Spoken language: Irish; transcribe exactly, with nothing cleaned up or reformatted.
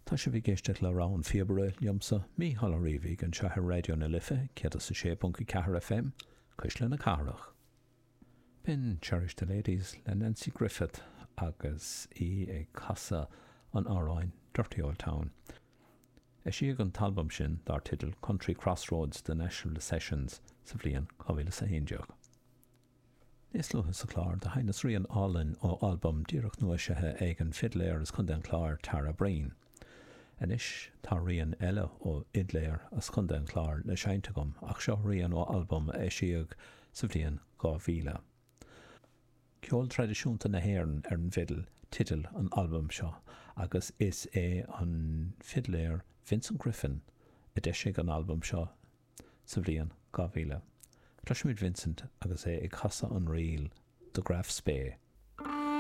Tá sé bhí géisteach le rán fíobre liomsa mí hall riomhí an seathar radio na Life, cead sa sé bunca cehar F M, Cuisle na Carach. Bin Cherish the Ladies le Nancy Griffith agus í ag casa an áráin Dirty Old Town. E si ag an talbam sin dar titil Country Crossroads The National Sessions sa bhliain cabhíle sa héindeach. Níos luithe sa chlár de hainas rion álinn ó album díreach nuaisithe ag an fiddléir is chun den chlár Tara Breen. Anis tá rion eile ó idléir as chun den chlár le seintagam ach seo rion ó album é siag sa bhliain dhá mhíle. Ceol tradiisiúnta na hÉireann ar an fiddle titil an album seo agus is é an fiddléir Vincent Griffin a deisig an album seo sa bhliain dhá mhíle. Cluisimid Vincent agus é ag casa an riil do Graf Spé.